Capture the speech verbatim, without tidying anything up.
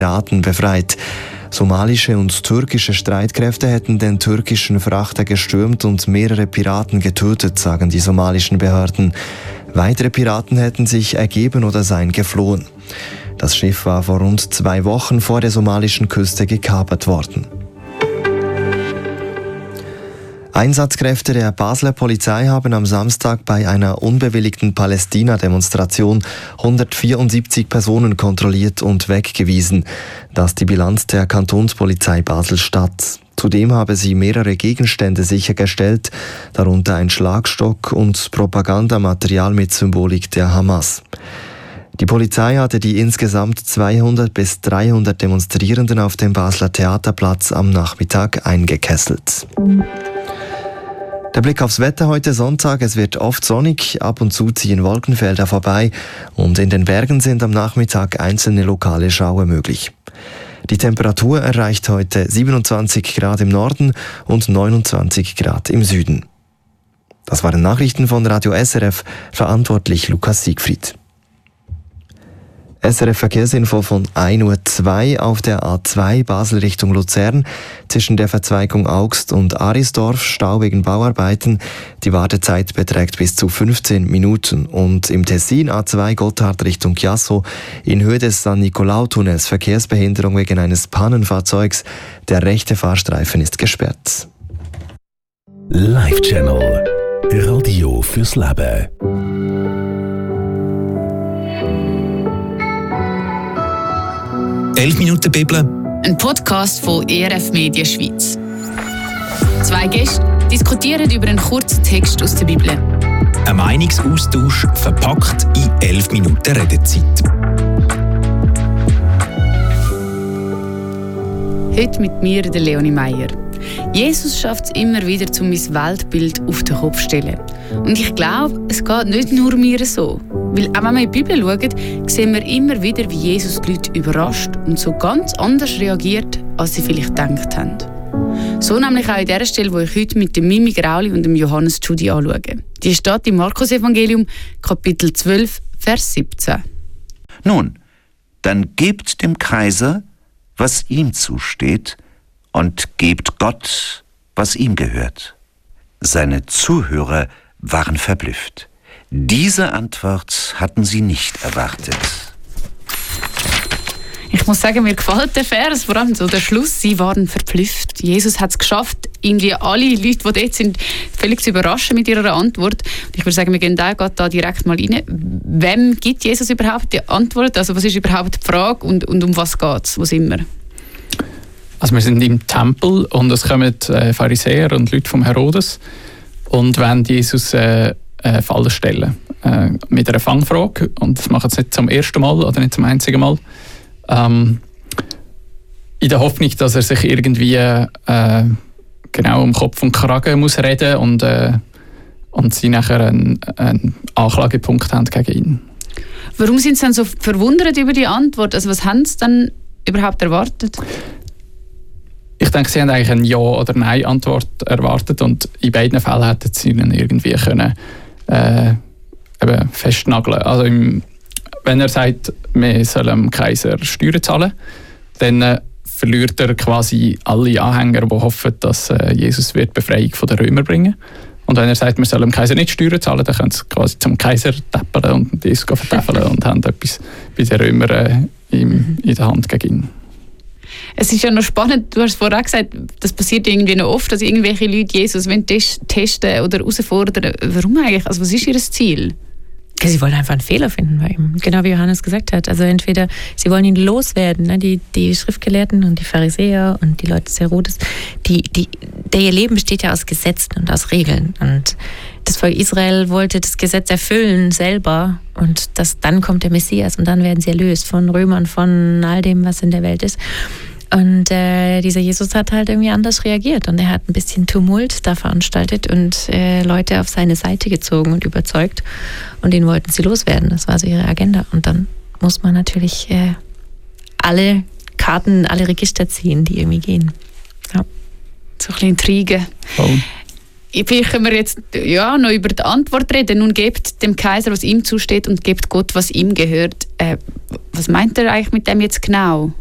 Piraten befreit. Somalische und türkische Streitkräfte hätten den türkischen Frachter gestürmt und mehrere Piraten getötet, sagen die somalischen Behörden. Weitere Piraten hätten sich ergeben oder seien geflohen. Das Schiff war vor rund zwei Wochen vor der somalischen Küste gekapert worden. Einsatzkräfte der Basler Polizei haben am Samstag bei einer unbewilligten Palästina-Demonstration hundertvierundsiebzig Personen kontrolliert und weggewiesen. Das ist die Bilanz der Kantonspolizei Basel-Stadt. Zudem habe sie mehrere Gegenstände sichergestellt, darunter ein Schlagstock und Propagandamaterial mit Symbolik der Hamas. Die Polizei hatte die insgesamt zweihundert bis dreihundert Demonstrierenden auf dem Basler Theaterplatz am Nachmittag eingekesselt. Der Blick aufs Wetter heute Sonntag. Es wird oft sonnig, ab und zu ziehen Wolkenfelder vorbei und in den Bergen sind am Nachmittag einzelne lokale Schauer möglich. Die Temperatur erreicht heute siebenundzwanzig Grad im Norden und neunundzwanzig Grad im Süden. Das waren Nachrichten von Radio S R F, verantwortlich Lukas Siegfried. S R F-Verkehrsinfo von ein Uhr zwei auf der A zwei Basel Richtung Luzern. Zwischen der Verzweigung Augst und Arisdorf Stau wegen Bauarbeiten. Die Wartezeit beträgt bis zu fünfzehn Minuten. Und im Tessin A zwei Gotthard Richtung Chiasso in Höhe des San Nicolau-Tunnels Verkehrsbehinderung wegen eines Pannenfahrzeugs. Der rechte Fahrstreifen ist gesperrt. Live Channel. Radio fürs Leben. elf Minuten Bibel. Ein Podcast von E R F Media Schweiz. Zwei Gäste diskutieren über einen kurzen Text aus der Bibel. Ein Meinungsaustausch verpackt in elf Minuten Redezeit. Heute mit mir, der Leonie Meyer. Jesus schafft es immer wieder, um mein Weltbild auf den Kopf zu stellen. Und ich glaube, es geht nicht nur mir so. Weil auch wenn wir in die Bibel schauen, sehen wir immer wieder, wie Jesus die Leute überrascht und so ganz anders reagiert, als sie vielleicht gedacht haben. So nämlich auch an der Stelle, wo ich heute mit dem Mimi Grauli und dem Johannes Tschudi anschaue. Die steht im Markus-Evangelium, Kapitel zwölf, Vers siebzehn. Nun, dann gebt dem Kaiser, was ihm zusteht, und gebt Gott, was ihm gehört. Seine Zuhörer waren verblüfft. Diese Antwort hatten sie nicht erwartet. Ich muss sagen, mir gefällt der Vers, vor allem so der Schluss, sie waren verblüfft. Jesus hat es geschafft, irgendwie alle Leute, die dort sind, völlig zu überraschen mit ihrer Antwort. Und ich würde sagen, wir gehen da, gehen da direkt mal rein. Wem gibt Jesus überhaupt die Antwort? Also was ist überhaupt die Frage und, und um was geht es? Wo sind wir? Also wir sind im Tempel und es kommen äh, Pharisäer und Leute vom Herodes und wollen Jesus äh, äh, Fallen stellen. Äh, mit einer Fangfrage. Und das machen sie nicht zum ersten Mal oder nicht zum einzigen Mal. Ähm, in der Hoffnung, dass er sich irgendwie äh, genau um Kopf und Kragen muss reden und, äh, und sie nachher einen, einen Anklagepunkt haben gegen ihn. Warum sind sie dann so verwundert über die Antwort? Also was haben sie dann überhaupt erwartet? Ich denke, sie haben eigentlich eine Ja- oder Nein-Antwort erwartet und in beiden Fällen hätten sie ihn irgendwie können, äh, eben festnageln. Also im, wenn er sagt, wir sollen dem Kaiser Steuern zahlen, dann äh, verliert er quasi alle Anhänger, die hoffen, dass äh, Jesus wird Befreiung von den Römern bringen. Und wenn er sagt, wir sollen dem Kaiser nicht Steuern zahlen, dann können sie quasi zum Kaiser täppeln und Jesus vertäfeln und haben etwas bei den Römern äh, in, in der Hand gegen ihn. Es ist ja noch spannend, du hast vorhin auch gesagt, das passiert irgendwie noch oft, dass irgendwelche Leute Jesus testen oder herausfordern. Warum eigentlich? Also was ist ihr Ziel? Sie wollen einfach einen Fehler finden bei ihm, genau wie Johannes gesagt hat. Also entweder sie wollen ihn loswerden, ne? die, die Schriftgelehrten und die Pharisäer und die Leute des Herodes, die, die, der ihr Leben besteht ja aus Gesetzen und aus Regeln. Und das Volk Israel wollte das Gesetz erfüllen selber und das, dann kommt der Messias und dann werden sie erlöst von Römern, von all dem, was in der Welt ist. Und äh, dieser Jesus hat halt irgendwie anders reagiert und er hat ein bisschen Tumult da veranstaltet und äh, Leute auf seine Seite gezogen und überzeugt und den wollten sie loswerden. Das war so ihre Agenda. Und dann muss man natürlich äh, alle Karten, alle Register ziehen, die irgendwie gehen. Ja. So ein bisschen Intrige. Oh. Vielleicht können wir jetzt ja, noch über die Antwort reden. Nun gebt dem Kaiser, was ihm zusteht und gebt Gott, was ihm gehört. Äh, was meint er eigentlich mit dem jetzt genau?